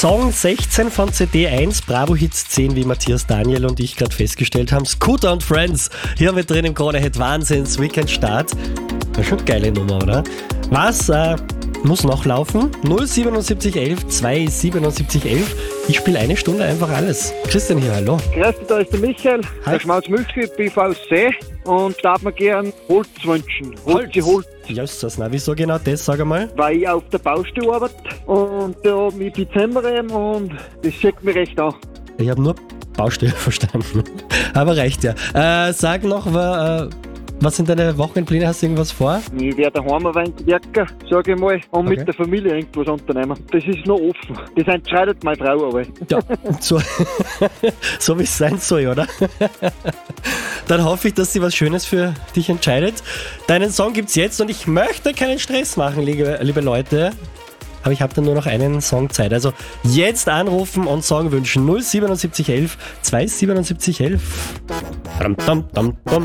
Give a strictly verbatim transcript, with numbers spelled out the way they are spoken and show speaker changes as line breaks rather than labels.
Song sechzehn von C D eins, Bravo Hits zehn, wie Matthias Daniel und ich gerade festgestellt haben. Scooter und Friends, hier mit drin im Krone-Hit. Wahnsinns Weekend Start. War schon eine geile Nummer, oder? Was äh, muss noch laufen? null siebenundsiebzig elf zwei siebenundsiebzig elf. Ich spiele eine Stunde einfach alles. Christian hier, hallo.
Grüß dich, da ist der Michael,
Hi.
der Schmauzmüchli, B V C, und darf mir gern Holz wünschen. Holz, Holz.
Ja, ist das. Na, wieso genau das? Sag einmal.
Weil ich auf der Baustelle arbeite und da mit Dezember eben und das schickt mich recht an.
Ich habe nur Baustelle verstanden. Aber reicht ja. Äh, sag noch, wa, äh, was sind deine Wochenendpläne? Hast du irgendwas vor?
Ich werde daheim ein wenig wirken, sage ich mal, und
Okay.
mit der Familie irgendwas unternehmen. Das ist noch offen. Das entscheidet meine Frau aber.
Ja, so, so wie es sein soll, oder? Dann hoffe ich, dass sie was Schönes für dich entscheidet. Deinen Song gibt's jetzt und ich möchte keinen Stress machen, liebe, liebe Leute. Aber ich habe dann nur noch einen Song Zeit. Also jetzt anrufen und Song wünschen. null siebenundsiebzig elf zwei siebenundsiebzig elf. Dam, dam, dam, dam.